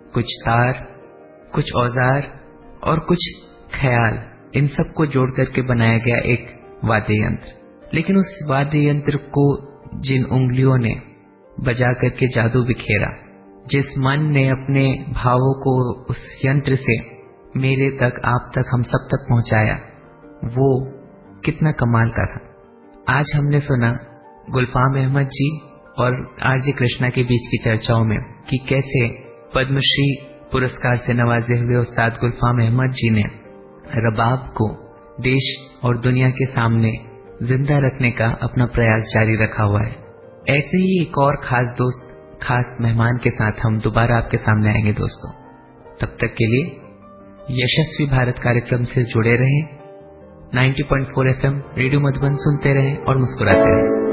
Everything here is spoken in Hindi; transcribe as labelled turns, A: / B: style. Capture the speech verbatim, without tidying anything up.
A: कुछ तार, कुछ औजार और कुछ ख्याल, इन सब को जोड़ करके बनाया गया एक वाद्य यंत्र। लेकिन उस वाद्य यंत्र को जिन उंगलियों ने बजा करके जादू बिखेरा, जिस मन ने अपने भावों को उस यंत्र से मेरे तक, आप तक, हम सब तक पहुंचाया, वो कितना कमाल का था। आज हमने सुना गुलफाम अहमद जी और आरजे कृष्णा के बीच की चर्चाओं में कि कैसे पद्मश्री पुरस्कार से नवाजे हुए उस्ताद गुलफाम अहमद जी ने रबाब को देश और दुनिया के सामने जिंदा रखने का अपना प्रयास जारी रखा हुआ है। ऐसे ही एक और खास दोस्त, खास मेहमान के साथ हम दोबारा आपके सामने आएंगे दोस्तों। तब तक के लिए यशस्वी भारत कार्यक्रम से जुड़े रहें। नब्बे पॉइंट चार एफ एम रेडियो मधुबन सुनते रहें और मुस्कुराते रहें।